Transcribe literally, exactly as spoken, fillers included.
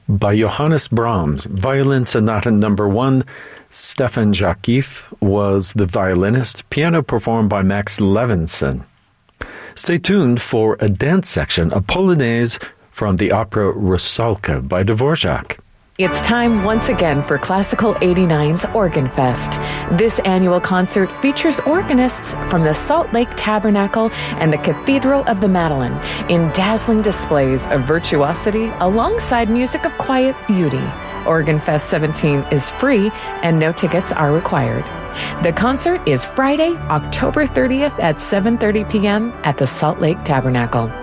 by Johannes Brahms, Violin Sonata Number One. Stefan Jacquif was the violinist. Piano performed by Max Levinson. Stay tuned for a dance section, a Polonaise from the opera Rusalka by Dvorak. It's time once again for Classical eighty-nine's Organ Fest. This annual concert features organists from the Salt Lake Tabernacle and the Cathedral of the Madeleine in dazzling displays of virtuosity alongside music of quiet beauty. Organ Fest seventeen is free and no tickets are required. The concert is Friday, October thirtieth at seven thirty p.m. at the Salt Lake Tabernacle.